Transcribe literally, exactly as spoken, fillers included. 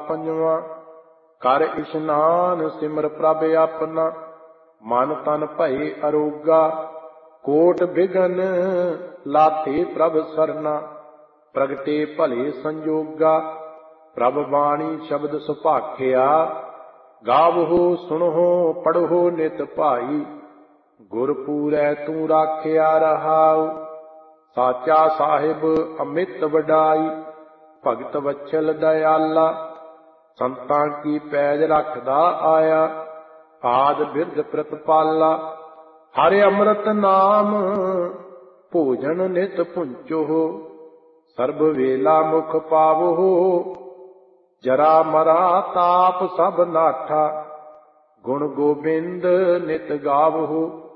ਪੰਜਵਾਂ। ਕਰ ਇਸ਼ਨਾਨ ਸਿਮਰ ਪ੍ਰਭ ਆਪਣਾ, ਮਨ ਤਨ ਭਏ ਅਰੋਗਾ। ਕੋਟ ਬਿਗਨ ਲਾਥੇ ਪ੍ਰਭ ਸਰਨਾ, ਪ੍ਰਗਟੇ ਭਲੇ ਸੰਜੋਗਾ। ਪ੍ਰਭ ਬਾਣੀ ਸ਼ਬਦ ਸੁਭਾਖਿਆ, ਗਾਵਹੋ ਸੁਣਹੁ ਪੜ੍ਹੋ ਨਿਤ ਭਾਈ। ਗੁਰ ਪੂਰੈ ਤੂੰ ਰਾਖਿਆ ਰਹਾਉ, ਸਾਚਾ ਸਾਹਿਬ ਅਮਿਤ ਵਡਾਈ। ਭਗਤ ਵਛਲ ਦਇਆਲਾ, ਸੰਤਾਂ ਕੀ ਪੈਜ ਰੱਖਦਾ ਆਇਆ। ਆਦਿ ਬਿਰਧ ਪ੍ਰਤਪਾਲਾ, ਹਰਿ ਅੰਮ੍ਰਿਤ ਨਾਮ ਭੋਜਨ ਨਿਤ ਪੁੰਚੋ। ਸਰਬ ਵੇਲਾ ਮੁਖ ਪਾਵੋ, ਜਰਾ ਮਰਾ ਤਾਪ ਸਭ ਨਾਠਾ। ਗੁਣ ਗੋਬਿੰਦ ਨਿਤ ਗਾਵੋ,